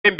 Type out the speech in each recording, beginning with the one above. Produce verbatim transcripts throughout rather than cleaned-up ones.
And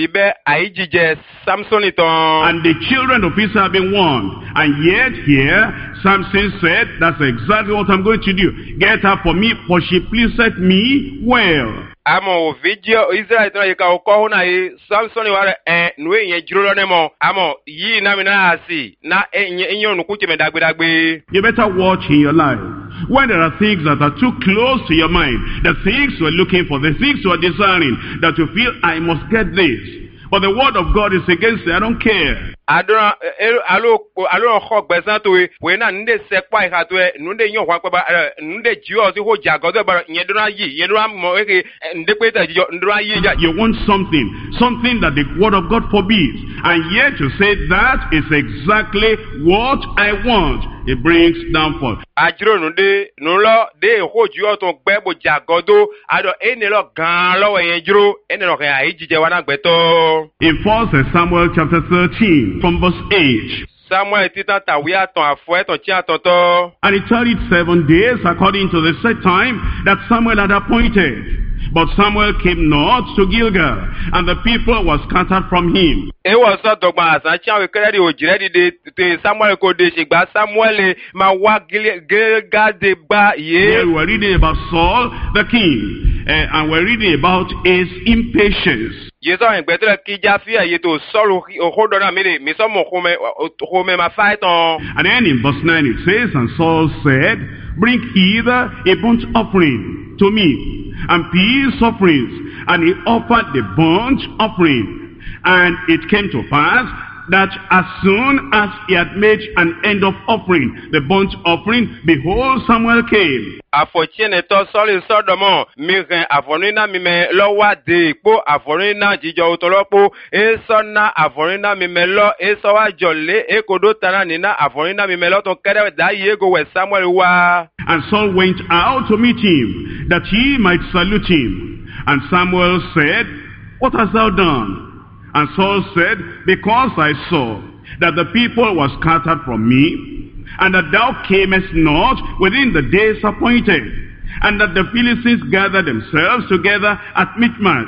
the children of Israel have been warned. And yet here, Samson said, that's exactly what I'm going to do. Get her for me, for she pleaseth me well. Amo video Israel tana yeka oko na e Samson ware eh nwe yen jiro ne mo amo yi na mi na asi na enyo nu kuche me dagbe dagbe. You better watch in your life. When there are things that are too close to your mind, the things you're looking for, the things you're desiring, that you feel, I must get this. But the word of God is against it. I don't care. Adora alo alo ho gbesan to we na nde sekpa iha to nde yon kwa kwa nde jiwo si ho jagodo ba yen dora yi yen dora mo eke nde pe ta jiwo ndora yi ja. You want something, something that the word of God forbids, and yet you say that is exactly what I want. It brings downfall. Ajiro nde nulo de ho jiwo to gbe bo jagodo ado ene lo gan lo yen jiro ene lo kan ayi jije wa na gbe to. In First Samuel chapter thirteen, from verse eight. Samuel titan tawia ton afwe ton tia toto. And it tarried seven days according to the set time that Samuel had appointed. But Samuel came not to Gilgal, and the people were scattered from him. It was not dogma as I shall credit or dreaded the Samuel Kodesh, but Samuel ma wa Gilgal de ba ye. We were reading about Saul the king, uh, and we're reading about his impatience. Yes, I'm better Kijafia, you to sorrow or hold on a minute, Miss Omo home my fight on. And then in verse nine it says, and Saul said, bring hither a burnt offering to me, and peace offerings. And he offered the burnt offering. And it came to pass that as soon as he had made an end of offering the burnt offering, behold, Samuel came. Afochene to soli sodomo miren afonina mime lo wa de po afonina jijo utolopo e sonna afonina mime lo e so wa jole e kodo tarani na afonina mime lo to kere da yego we Samuel wa. And Saul went out to meet him, that he might salute him. And Samuel said, what hast thou done? And Saul said, because I saw that the people were scattered from me, and that thou camest not within the days appointed, and that the Philistines gathered themselves together at Michmash.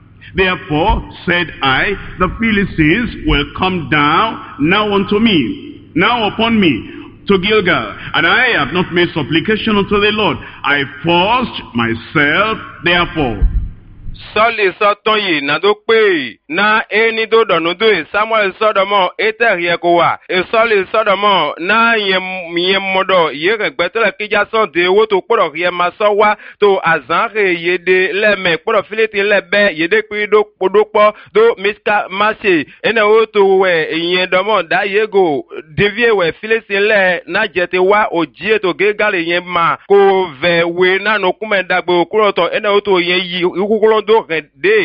Therefore said I, the Philistines will come down now unto me, now upon me, to Gilgal, and I have not made supplication unto the Lord. I forced myself therefore. Soli soton yi na do pe na eni do donu do Samuel sodomo eteri ekowa e soli sodomo na yem yem modo ye regbetele kija son de wo to poro ye masowa to azanre ye de leme poro fileti lebe ye de pi do podopo do miska mache ene wo to we yen domo da yego devie we fileti le na jete wa ojie to gegale yen ma ko ve we na no kumendagbe okuro to ene wo to yen yi ukukuro. He was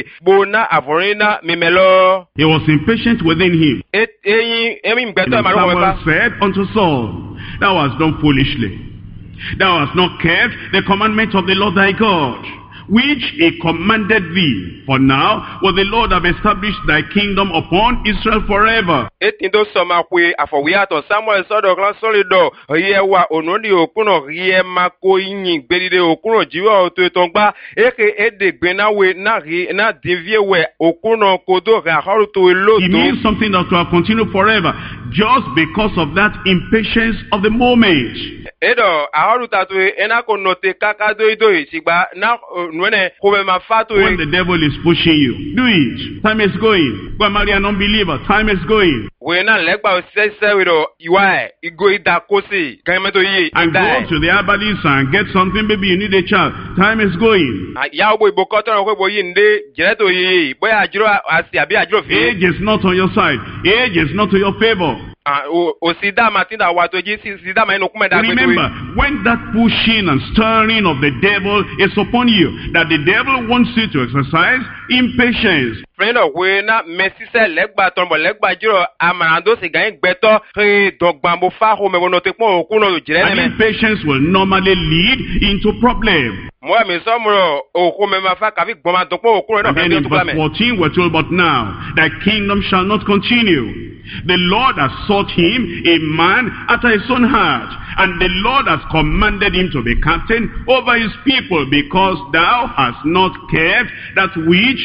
impatient within him. And Samuel said unto Saul, thou hast done foolishly. Thou hast not kept the commandment of the Lord thy God, which he commanded thee. For now will the Lord have established thy kingdom upon Israel forever. Etindo soma kwe afọwia to Samuel sọdọ kan sọlido oye wa onodi okuno rie mako yin gbedide okuno jiwa oto etongba eke ede gbenawe na ri na devie we okuno kodo ra haru to elodo. It means something that will continue forever, just because of that impatience of the moment. Edo aharu tatu ena ko note kaka do ido isigba na nwene kome mafato. When the devil is pushing you, do it. Time is going. Go and marry an unbeliever. Time is going. We na legba sese wido iwa igo idakosi kameto yi. And go to the herbalist and get something. Maybe you need a child. Time is going. Ya bo ibokoto na ko yi nde jereto yi boya ajiro asi abi ajiro fi. Age is not on your side. Age is not to your favor. Remember, when that pushing and stirring of the devil is upon you, that the devil wants you to exercise impatience. And impatience will normally lead into problem. And then in verse fourteen we're told, but now thy kingdom shall not continue. The Lord has sought him a man after his own heart, and the Lord has commanded him to be captain over his people, because thou hast not kept that which